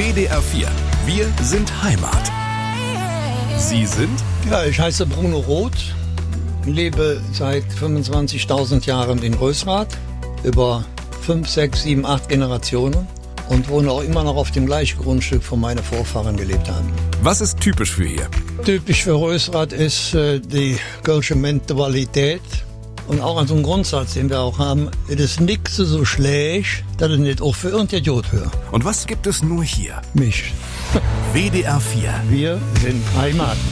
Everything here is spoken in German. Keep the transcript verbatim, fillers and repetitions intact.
W D R vier. Wir sind Heimat. Sie sind? Ja, ich heiße Bruno Roth, lebe seit fünfundzwanzigtausend Jahren in Rösrath, über fünf, sechs, sieben, acht Generationen und wohne auch immer noch auf dem gleichen Grundstück, wo meine Vorfahren gelebt haben. Was ist typisch für hier? Typisch für Rösrath ist äh, die kölsche Mentalität und auch so ein Grundsatz, den wir auch haben: es ist nichts so schlecht, dass es nicht auch für irgendein Idiot hört. Und was gibt es nur hier? Mich. W D R vier. Wir sind Heimat.